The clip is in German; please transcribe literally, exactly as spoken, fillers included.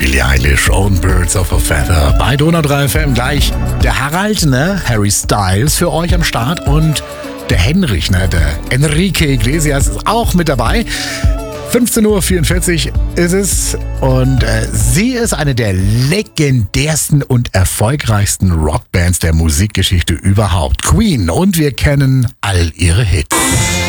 Billie Eilish und Birds of a Feather bei Donau drei F M. Gleich der Harald, ne, Harry Styles für euch am Start und der Henrich, ne, der Enrique Iglesias ist auch mit dabei. fünfzehn Uhr vierundvierzig ist es und äh, sie ist eine der legendärsten und erfolgreichsten Rockbands der Musikgeschichte überhaupt. Queen, und wir kennen all ihre Hits.